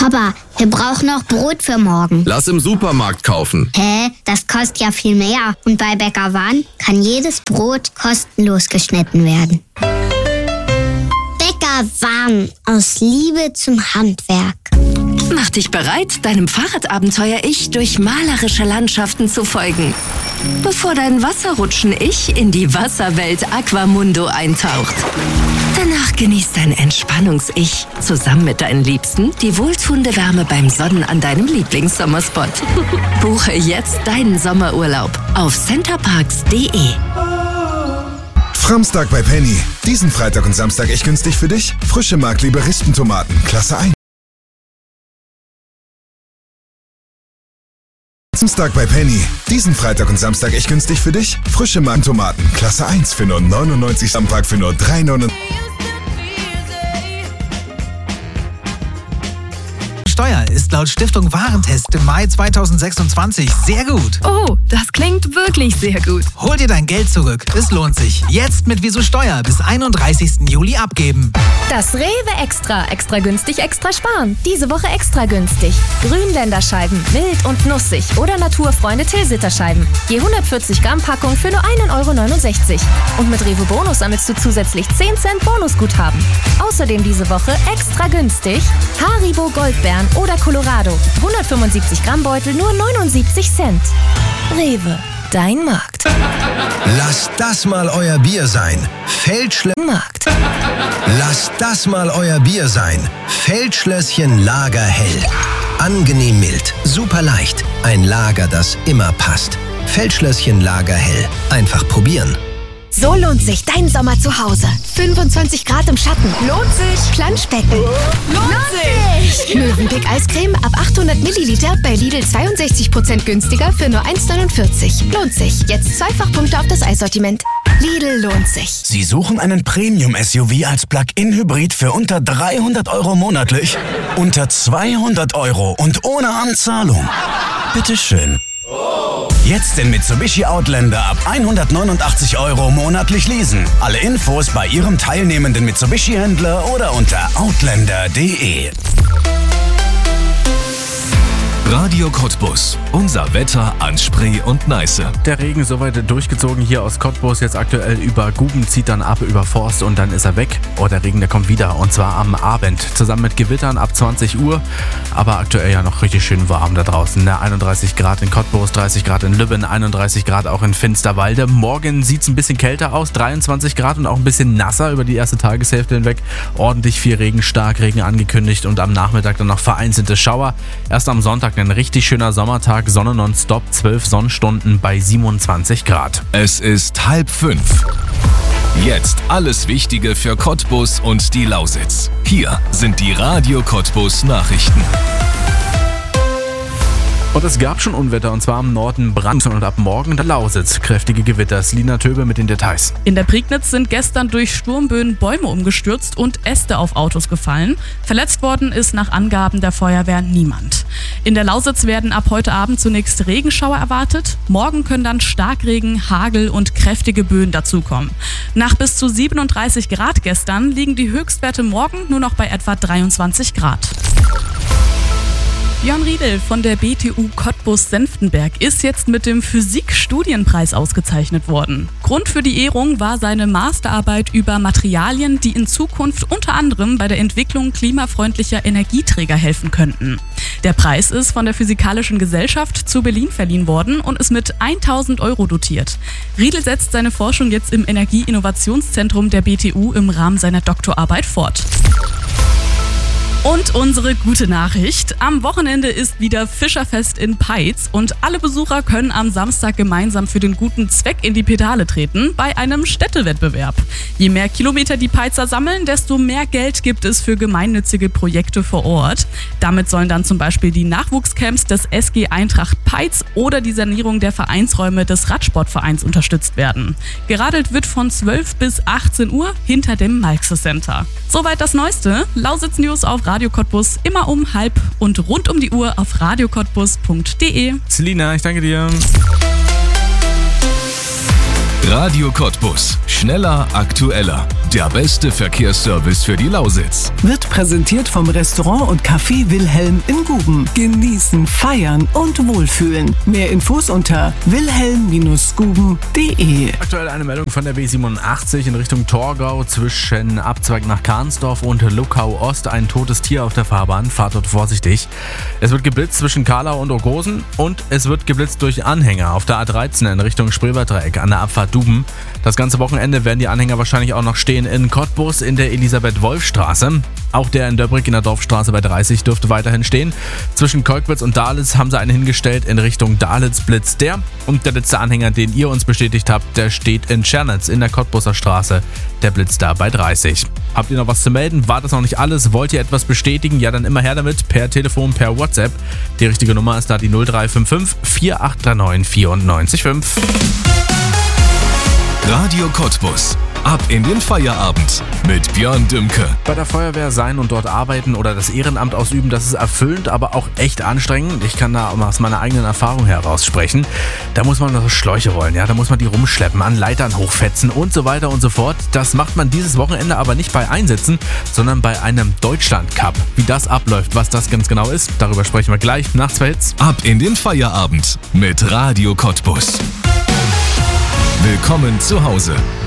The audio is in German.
Papa, wir brauchen noch Brot für morgen. Lass im Supermarkt kaufen. Hä? Das kostet ja viel mehr. Und bei Bäcker Wan kann jedes Brot kostenlos geschnitten werden. Bäcker Wan, aus Liebe zum Handwerk. Mach dich bereit, deinem Fahrradabenteuer-Ich durch malerische Landschaften zu folgen. Bevor dein Wasserrutschen-Ich in die Wasserwelt Aquamundo eintaucht. Danach genießt dein Entspannungs-Ich zusammen mit deinen Liebsten die wohltuende Wärme beim Sonnen an deinem Lieblingssommerspot. Buche jetzt deinen Sommerurlaub auf centerparks.de. Framstag bei Penny. Diesen Freitag und Samstag echt günstig für dich. Frische Mark-Liberistentomaten, Klasse 1. Samstag bei Penny. Diesen Freitag und Samstag echt günstig für dich. Frische Mark-Tomaten, Klasse 1 für nur 99, am Tag für nur 3,99. Steuer ist laut Stiftung Warentest im Mai 2026 sehr gut. Oh, das klingt wirklich sehr gut. Hol dir dein Geld zurück. Es lohnt sich. Jetzt mit Wieso Steuer bis 31. Juli abgeben. Das Rewe Extra. Extra günstig, extra sparen. Diese Woche extra günstig. Grünländerscheiben, mild und nussig oder Naturfreunde Tilsiterscheiben. Je 140 Gramm Packung für nur 1,69 €. Und mit Rewe Bonus sammelst du zusätzlich 10 Cent Bonusguthaben. Außerdem diese Woche extra günstig Haribo Goldbeeren oder Colorado. 175 Gramm Beutel nur 79 Cent. Rewe, dein Markt. Lasst das mal euer Bier sein. Markt. Lasst das mal euer Bier sein. Feldschlösschen Lagerhell. Angenehm mild, super leicht. Ein Lager, das immer passt. Feldschlösschen Lagerhell. Einfach probieren. So lohnt sich dein Sommer zu Hause. 25 Grad im Schatten. Lohnt sich. Planschbecken. Lohnt sich. Mövenpick Eiscreme ab 800 Milliliter bei Lidl 62% günstiger für nur 1,49 €. Lohnt sich. Jetzt Zweifachpunkte auf das Eissortiment. Lidl lohnt sich. Sie suchen einen Premium-SUV als Plug-in-Hybrid für unter 300 € monatlich? Unter 200 € und ohne Anzahlung? Bitteschön. Jetzt den Mitsubishi Outlander ab 189 € monatlich leasen. Alle Infos bei Ihrem teilnehmenden Mitsubishi-Händler oder unter outlander.de. Radio Cottbus. Unser Wetter an Spree und Neiße. Der Regen soweit durchgezogen hier aus Cottbus, jetzt aktuell über Guben, zieht dann ab über Forst und dann ist er weg. Oh, der Regen, der kommt wieder und zwar am Abend. Zusammen mit Gewittern ab 20 Uhr, aber aktuell ja noch richtig schön warm da draußen. 31 Grad in Cottbus, 30 Grad in Lübben, 31 Grad auch in Finsterwalde. Morgen sieht es ein bisschen kälter aus, 23 Grad und auch ein bisschen nasser über die erste Tageshälfte hinweg. Ordentlich viel Regen, Starkregen angekündigt und am Nachmittag dann noch vereinzelte Schauer. Erst am Sonntag ein richtig schöner Sommertag, Sonne nonstop, 12 Sonnenstunden bei 27 Grad. Es ist 4:30. Jetzt alles Wichtige für Cottbus und die Lausitz. Hier sind die Radio Cottbus Nachrichten. Und es gab schon Unwetter, und zwar im Norden Brand und ab morgen der Lausitz. Kräftige Gewitter. Selina Töbe mit den Details. In der Prignitz sind gestern durch Sturmböen Bäume umgestürzt und Äste auf Autos gefallen. Verletzt worden ist nach Angaben der Feuerwehr niemand. In der Lausitz werden ab heute Abend zunächst Regenschauer erwartet. Morgen können dann Starkregen, Hagel und kräftige Böen dazukommen. Nach bis zu 37 Grad gestern liegen die Höchstwerte morgen nur noch bei etwa 23 Grad. Björn Riedel von der BTU Cottbus-Senftenberg ist jetzt mit dem Physik-Studienpreis ausgezeichnet worden. Grund für die Ehrung war seine Masterarbeit über Materialien, die in Zukunft unter anderem bei der Entwicklung klimafreundlicher Energieträger helfen könnten. Der Preis ist von der Physikalischen Gesellschaft zu Berlin verliehen worden und ist mit 1.000 € dotiert. Riedel setzt seine Forschung jetzt im Energieinnovationszentrum der BTU im Rahmen seiner Doktorarbeit fort. Und unsere gute Nachricht. Am Wochenende ist wieder Fischerfest in Peitz und alle Besucher können am Samstag gemeinsam für den guten Zweck in die Pedale treten bei einem Städtewettbewerb. Je mehr Kilometer die Peitzer sammeln, desto mehr Geld gibt es für gemeinnützige Projekte vor Ort. Damit sollen dann zum Beispiel die Nachwuchscamps des SG Eintracht Peitz oder die Sanierung der Vereinsräume des Radsportvereins unterstützt werden. Geradelt wird von 12 bis 18 Uhr hinter dem Malxe Center. Soweit das Neueste. Lausitz News auf Radio Cottbus immer um 12:30 und rund um die Uhr auf radiocottbus.de. Selina, ich danke dir. Radio Cottbus. Schneller, aktueller. Der beste Verkehrsservice für die Lausitz. Wird präsentiert vom Restaurant und Café Wilhelm in Guben. Genießen, feiern und wohlfühlen. Mehr Infos unter wilhelm-guben.de. Aktuell eine Meldung von der B87 in Richtung Torgau zwischen Abzweig nach Kahnsdorf und Luckau Ost. Ein totes Tier auf der Fahrbahn. Fahrt dort vorsichtig. Es wird geblitzt zwischen Kahlau und Ogosen und es wird geblitzt durch Anhänger auf der A13 in Richtung Spreewalddreieck an der Abfahrt Duben. Das ganze Wochenende werden die Anhänger wahrscheinlich auch noch stehen in Cottbus in der Elisabeth-Wolf-Straße. Auch der in Döbrig in der Dorfstraße bei 30 dürfte weiterhin stehen. Zwischen Kolkwitz und Dahlitzsch haben sie einen hingestellt in Richtung Dahlitzsch blitzt der. Und der letzte Anhänger, den ihr uns bestätigt habt, der steht in Tschernitz in der Cottbuser Straße. Der blitzt da bei 30. Habt ihr noch was zu melden? War das noch nicht alles? Wollt ihr etwas bestätigen? Ja, dann immer her damit. Per Telefon, per WhatsApp. Die richtige Nummer ist da die 0355 4839 94,5. Radio Cottbus. Ab in den Feierabend mit Björn Dümke. Bei der Feuerwehr sein und dort arbeiten oder das Ehrenamt ausüben, das ist erfüllend, aber auch echt anstrengend. Ich kann da aus meiner eigenen Erfahrung heraus sprechen. Da muss man noch Schläuche rollen, ja, da muss man die rumschleppen, an Leitern hochfetzen und so weiter und so fort. Das macht man dieses Wochenende aber nicht bei Einsätzen, sondern bei einem Deutschland-Cup. Wie das abläuft, was das ganz genau ist, darüber sprechen wir gleich nach 2 Hits. Ab in den Feierabend mit Radio Cottbus. Willkommen zu Hause.